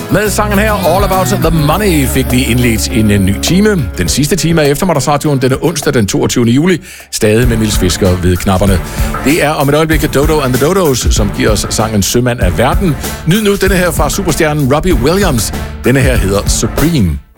Med sangen her, All About the Money, fik vi indledt en ny time. Den sidste time af Eftermiddagsradioen denne onsdag den 22. juli. Stadig med Niels Fisker ved knapperne. Det er om et øjeblik Dodo and the Dodos, som giver os sangen Sømand af Verden. Nyd nu denne her fra superstjernen Robbie Williams. Denne her hedder Supreme.